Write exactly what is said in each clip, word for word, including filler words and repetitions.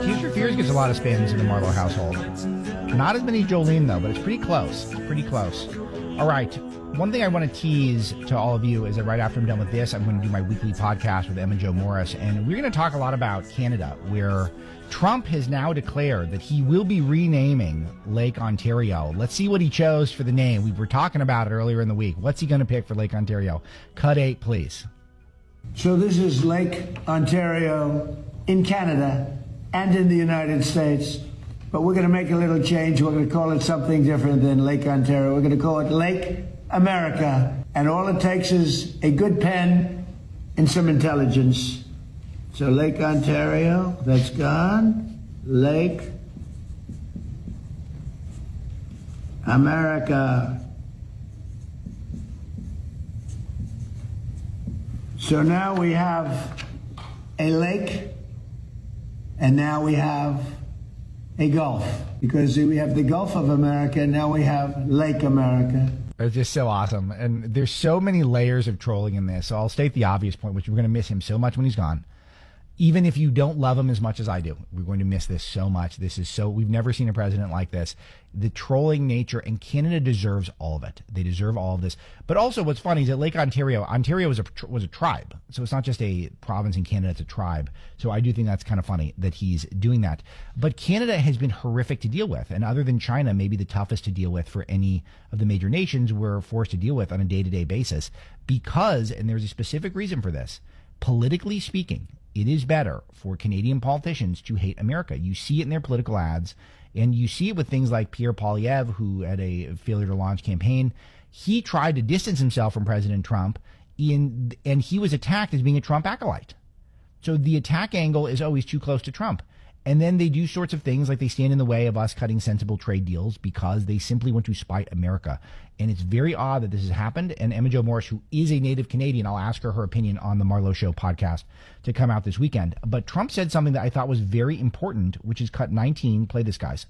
Tears for Fears gets a lot of spins in the Marlowe household. Not as many Jolene, though, but it's pretty close. It's pretty close. All right. One thing I want to tease to all of you is that right after I'm done with this, I'm going to do my weekly podcast with Em and Joe Morris, and we're going to talk a lot about Canada, where Trump has now declared that he will be renaming Lake Ontario. Let's see what he chose for the name. We were talking about it earlier in the week. What's he going to pick for Lake Ontario? Cut eight, please. So this is Lake Ontario in Canada and in the United States, but we're going to make a little change. We're going to call it something different than Lake Ontario. We're going to call it Lake America, and all it takes is a good pen and some intelligence. So Lake Ontario, that's gone. Lake America. So now we have a lake, and now we have a Gulf, because we have the Gulf of America, and now we have Lake America. It's just so awesome. And there's so many layers of trolling in this. So I'll state the obvious point, which we're going to miss him so much when he's gone. Even if you don't love him as much as I do, we're going to miss this so much. This is so, we've never seen a president like this. The trolling nature, and Canada deserves all of it. They deserve all of this. But also what's funny is that Lake Ontario, Ontario was a, was a tribe. So it's not just a province in Canada, it's a tribe. So I do think that's kind of funny that he's doing that. But Canada has been horrific to deal with. And other than China, maybe the toughest to deal with for any of the major nations we're forced to deal with on a day-to-day basis. Because, and there's a specific reason for this, politically speaking, it is better for Canadian politicians to hate America. You see it in their political ads, and you see it with things like Pierre Poilievre, who had a failure to launch campaign. He tried to distance himself from President Trump, in, and he was attacked as being a Trump acolyte. So the attack angle is always too close to Trump. And then they do sorts of things like they stand in the way of us cutting sensible trade deals because they simply want to spite America. And it's very odd that this has happened. And Emma Jo Morris, who is a native Canadian, I'll ask her her opinion on the Marlowe Show podcast to come out this weekend. But Trump said something that I thought was very important, which is cut nineteen. Play this, guys.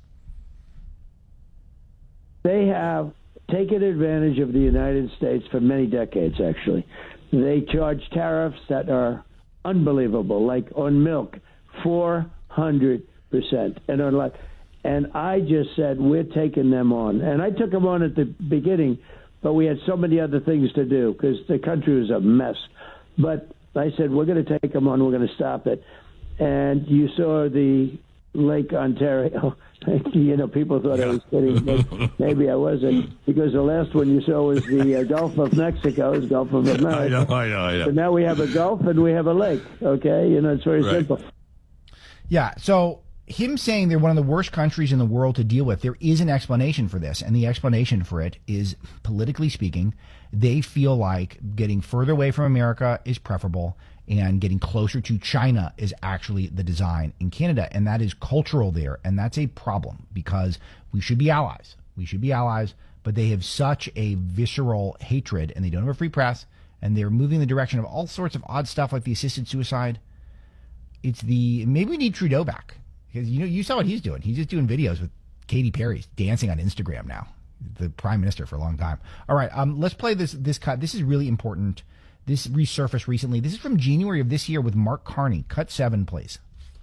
They have taken advantage of the United States for many decades, actually. They charge tariffs that are unbelievable, like on milk, four hundred percent, and on like, and I just said we're taking them on, and I took them on at the beginning, but we had so many other things to do because the country was a mess. But I said we're going to take them on, we're going to stop it, and you saw the Lake Ontario. You know, people thought yeah. I was kidding. But maybe I wasn't, because the last one you saw was the uh, Gulf of Mexico, the Gulf of America. I know, I know, I know. So now we have a Gulf and we have a lake. Okay, you know, it's very right. simple. Yeah, so him saying they're one of the worst countries in the world to deal with, there is an explanation for this, and the explanation for it is, politically speaking, they feel like getting further away from America is preferable, and getting closer to China is actually the design in Canada, and that is cultural there, and that's a problem, because we should be allies. We should be allies, but they have such a visceral hatred, and they don't have a free press, and they're moving in the direction of all sorts of odd stuff like the assisted suicide. It's the, maybe we need Trudeau back, because you know, you saw what he's doing. He's just doing videos with Katy Perry dancing on Instagram now, the prime minister for a long time. All right, um, let's play this, this cut. This is really important. This resurfaced recently. This is from January of this year with Mark Carney. Cut seven, please.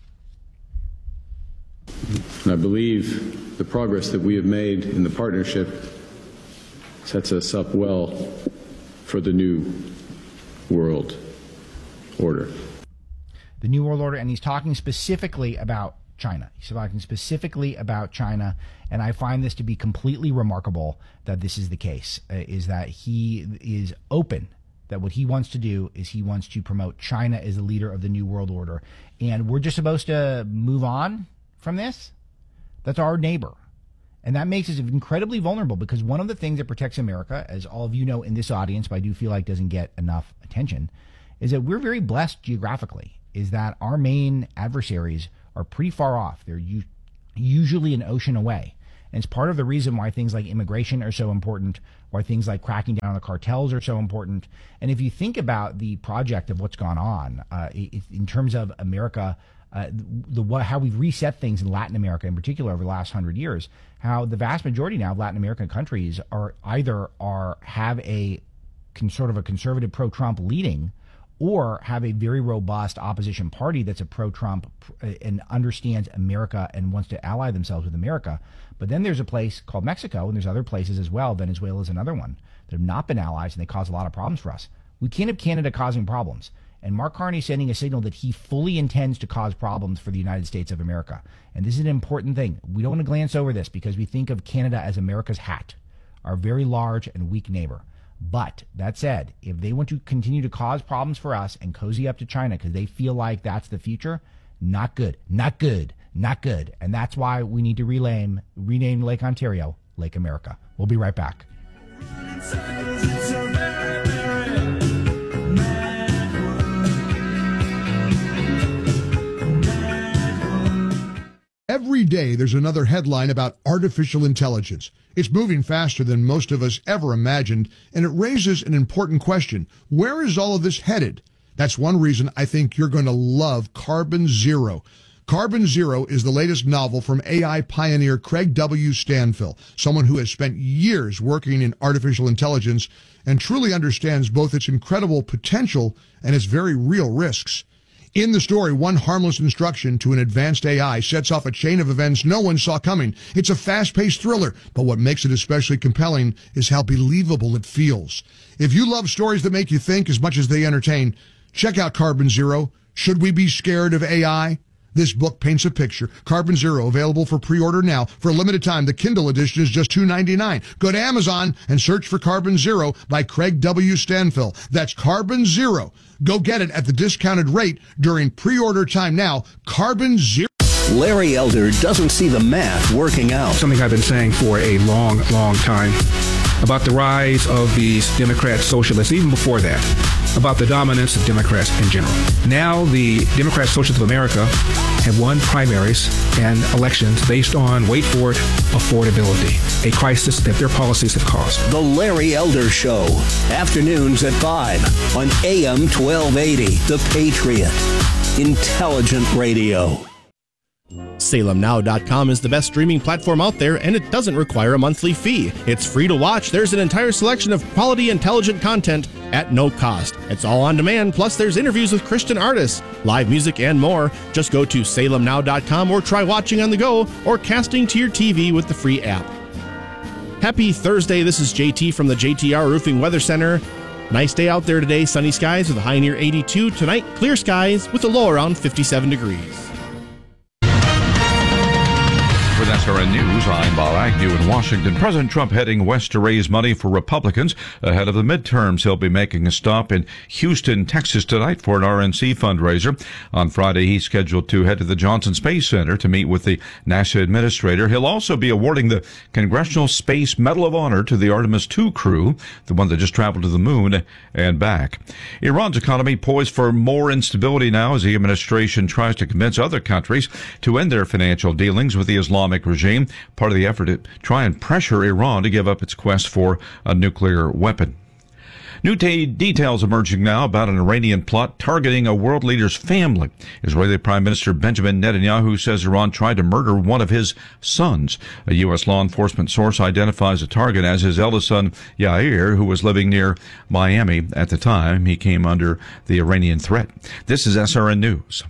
And I believe the progress that we have made in the partnership sets us up well for the new world order. The New World Order, and he's talking specifically about China. He's talking specifically about China, and I find this to be completely remarkable that this is the case, uh, is that he is open, that what he wants to do is he wants to promote China as the leader of the New World Order, and we're just supposed to move on from this? That's our neighbor. And that makes us incredibly vulnerable, because one of the things that protects America, as all of you know in this audience, but I do feel like doesn't get enough attention, is that we're very blessed geographically. Is that our main adversaries are pretty far off. They're u- usually an ocean away. And it's part of the reason why things like immigration are so important, why things like cracking down on the cartels are so important. And if you think about the project of what's gone on uh, it, in terms of America, uh, the, the how we've reset things in Latin America in particular over the last hundred years, how the vast majority now of Latin American countries are either are have a con- sort of a conservative pro-Trump leading, or have a very robust opposition party that's a pro-Trump and understands America and wants to ally themselves with America. But then there's a place called Mexico, and there's other places as well. Venezuela is another one that have not been allies, and they cause a lot of problems for us. We can't have Canada causing problems. And Mark Carney is sending a signal that he fully intends to cause problems for the United States of America. And this is an important thing. We don't want to glance over this because we think of Canada as America's hat, our very large and weak neighbor. But that said, if they want to continue to cause problems for us and cozy up to China because they feel like that's the future, not good, not good, not good. And that's why we need to rename, rename Lake Ontario Lake America. We'll be right back. Every day there's another headline about artificial intelligence. It's moving faster than most of us ever imagined, and it raises an important question. Where is all of this headed? That's one reason I think you're going to love Carbon Zero. Carbon Zero is the latest novel from A I pioneer Craig W. Stanfill, someone who has spent years working in artificial intelligence and truly understands both its incredible potential and its very real risks. In the story, one harmless instruction to an advanced A I sets off a chain of events no one saw coming. It's a fast-paced thriller, but what makes it especially compelling is how believable it feels. If you love stories that make you think as much as they entertain, check out Carbon Zero. Should we be scared of A I? This book paints a picture. Carbon Zero, available for pre-order now. For a limited time, the Kindle edition is just two dollars and ninety-nine cents. Go to Amazon and search for Carbon Zero by Craig W. Stanfill. That's Carbon Zero. Go get it at the discounted rate during pre-order time now. Carbon Zero. Larry Elder doesn't see the math working out. Something I've been saying for a long, long time about the rise of these Democrat socialists, even before that, about the dominance of Democrats in general. Now the Democrat Socialists of America have won primaries and elections based on, wait for it, affordability, a crisis that their policies have caused. The Larry Elder Show, afternoons at five on A M twelve eighty, The Patriot. Intelligent radio. Salem Now dot com is the best streaming platform out there, and it doesn't require a monthly fee. It's free to watch. There's an entire selection of quality, intelligent content at no cost. It's all on demand, plus there's interviews with Christian artists, live music, and more. Just go to Salem Now dot com or try watching on the go or casting to your T V with the free app. Happy Thursday. This is J T from the J T R Roofing Weather Center. Nice day out there today. Sunny skies with a high near eighty-two. Tonight, clear skies with a low around fifty-seven degrees. With S R N News, I'm Bob Agnew in Washington. President Trump heading west to raise money for Republicans ahead of the midterms. He'll be making a stop in Houston, Texas tonight for an R N C fundraiser. On Friday, he's scheduled to head to the Johnson Space Center to meet with the NASA administrator. He'll also be awarding the Congressional Space Medal of Honor to the Artemis two crew, the one that just traveled to the moon and back. Iran's economy poised for more instability now as the administration tries to convince other countries to end their financial dealings with the Islamic regime, part of the effort to try and pressure Iran to give up its quest for a nuclear weapon. New t- details emerging now about an Iranian plot targeting a world leader's family. Israeli Prime Minister Benjamin Netanyahu says Iran tried to murder one of his sons. A U S law enforcement source identifies the target as his eldest son, Yair, who was living near Miami at the time he came under the Iranian threat. This is S R N News.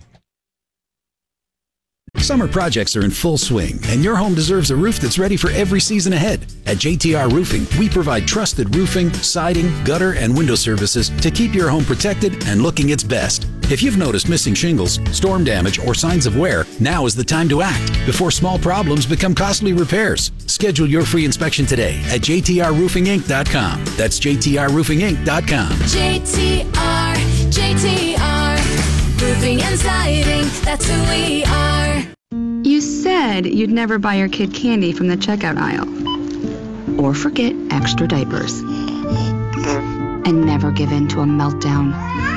Summer projects are in full swing, and your home deserves a roof that's ready for every season ahead. At J T R Roofing, we provide trusted roofing, siding, gutter, and window services to keep your home protected and looking its best. If you've noticed missing shingles, storm damage, or signs of wear, now is the time to act before small problems become costly repairs. Schedule your free inspection today at J T R roofing inc dot com. That's J T R roofing inc dot com. J T R, J T R, roofing and siding, that's who we are. You said you'd never buy your kid candy from the checkout aisle. Or forget extra diapers. And never give in to a meltdown.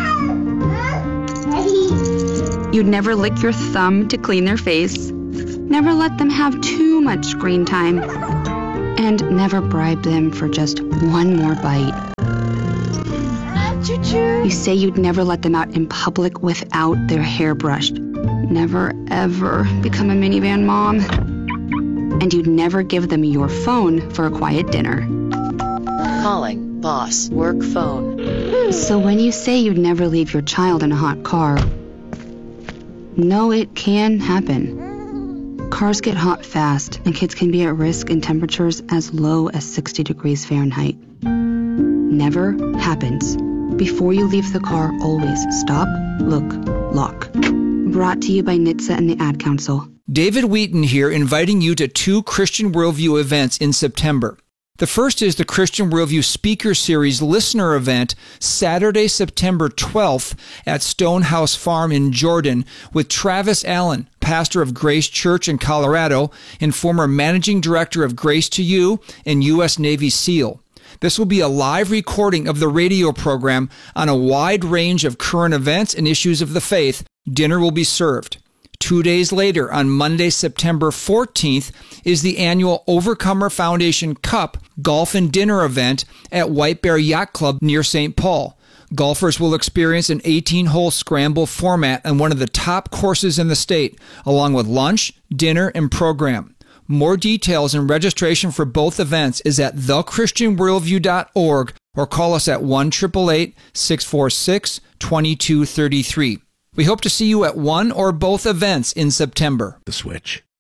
You'd never lick your thumb to clean their face. Never let them have too much screen time. And never bribe them for just one more bite. You say you'd never let them out in public without their hair brushed. Never, ever become a minivan mom. And you'd never give them your phone for a quiet dinner. Calling boss work phone. So when you say you'd never leave your child in a hot car, no, it can happen. Cars get hot fast, and kids can be at risk in temperatures as low as sixty degrees Fahrenheit. Never happens. Before you leave the car, always stop, look, lock. Brought to you by N H T S A and the Ad Council. David Wheaton here, inviting you to two Christian Worldview events in September. The first is the Christian Worldview Speaker Series Listener Event, Saturday, September twelfth at Stonehouse Farm in Jordan with Travis Allen, pastor of Grace Church in Colorado and former managing director of Grace to You and U S Navy SEAL. This will be a live recording of the radio program on a wide range of current events and issues of the faith. Dinner will be served. Two days later, on Monday, September fourteenth, is the annual Overcomer Foundation Cup Golf and Dinner event at White Bear Yacht Club near Saint Paul. Golfers will experience an eighteen-hole scramble format on one of the top courses in the state, along with lunch, dinner, and program. More details and registration for both events is at the christian worldview dot org or call us at one eight eight eight, six four six, two two three three. We hope to see you at one or both events in September. The Switch.